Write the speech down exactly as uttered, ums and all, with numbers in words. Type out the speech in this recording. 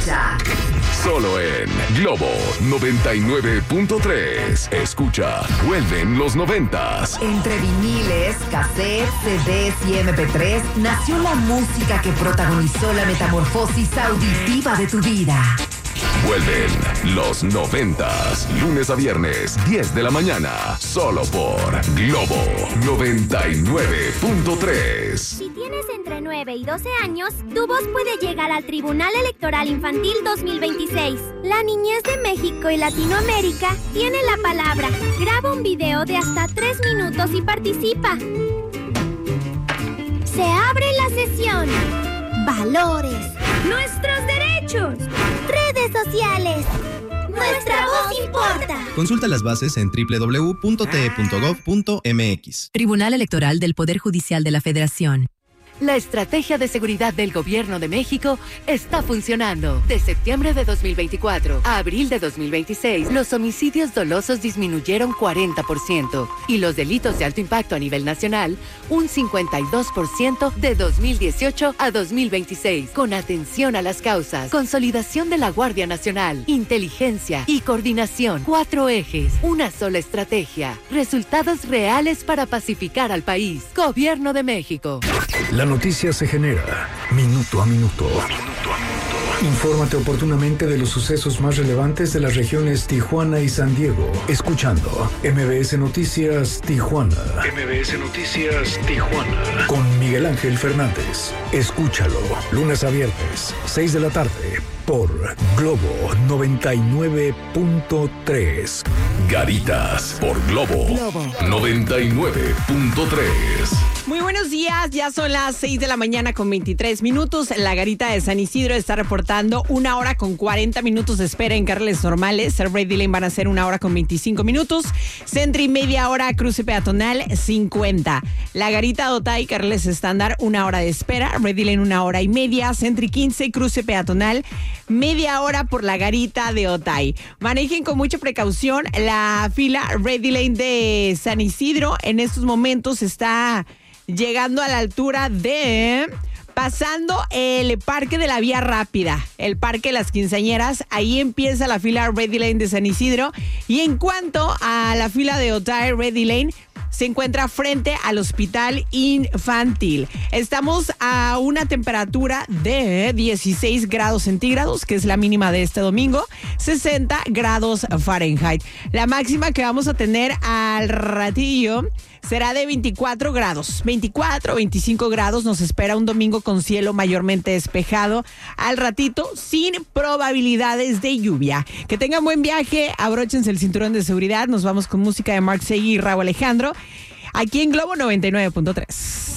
fecha. Solo en Globo noventa y nueve punto tres. Escucha, vuelven los noventas. Entre viniles, cassettes, C Ds y eme pe tres nació la música que protagonizó la metamorfosis auditiva de tu vida. Vuelven los noventas, lunes a viernes, diez de la mañana, solo por Globo noventa y nueve punto tres. Si tienes entre nueve y doce años, tu voz puede llegar al Tribunal Electoral Infantil dos mil veintiséis. La niñez de México y Latinoamérica tiene la palabra. Graba un video de hasta tres minutos y participa. Se abre la sesión. Valores. Nuestros derechos. Redes sociales. Nuestra voz importa. Consulta las bases en doble u doble u doble u punto te punto gov punto eme equis. Tribunal Electoral del Poder Judicial de la Federación. La estrategia de seguridad del Gobierno de México está funcionando. De septiembre de dos mil veinticuatro a abril de dos mil veintiséis, los homicidios dolosos disminuyeron cuarenta por ciento y los delitos de alto impacto a nivel nacional un cincuenta y dos por ciento de dos mil dieciocho a dos mil veintiséis. Con atención a las causas, consolidación de la Guardia Nacional, inteligencia y coordinación. Cuatro ejes, una sola estrategia. Resultados reales para pacificar al país. Gobierno de México. La noticia se genera minuto a minuto. Minuto a minuto. Infórmate oportunamente de los sucesos más relevantes de las regiones Tijuana y San Diego. Escuchando eme be ese Noticias Tijuana. eme be ese Noticias Tijuana. Con Miguel Ángel Fernández. Escúchalo. Lunes a viernes, seis de la tarde. Por Globo noventa y nueve punto tres. Garitas por Globo, Globo noventa y nueve punto tres. Muy buenos días, ya son las seis de la mañana con veintitrés minutos. La Garita de San Isidro está reportando una hora con cuarenta minutos de espera en carriles normales. Ready Lane van a ser una hora con veinticinco minutos. Sentry media hora, cruce peatonal cincuenta. La Garita de Otay, carriles estándar, una hora de espera. Ready Lane una hora y media. Sentry quince, cruce peatonal media hora por la Garita de Otay. Manejen con mucha precaución la fila Ready Lane de San Isidro. En estos momentos está llegando a la altura de... pasando el Parque de la Vía Rápida, el Parque de las Quinceañeras. Ahí empieza la fila Ready Lane de San Isidro. Y en cuanto a la fila de Otay, Ready Lane se encuentra frente al Hospital Infantil. Estamos a una temperatura de dieciséis grados centígrados, que es la mínima de este domingo, sesenta grados Fahrenheit. La máxima que vamos a tener al ratillo será de veinticuatro grados, veinticuatro, veinticinco grados. Nos espera un domingo con cielo mayormente despejado al ratito, sin probabilidades de lluvia. Que tengan buen viaje, abróchense el cinturón de seguridad. Nos vamos con música de Mark Seguí y Raúl Alejandro, aquí en Globo noventa y nueve punto tres.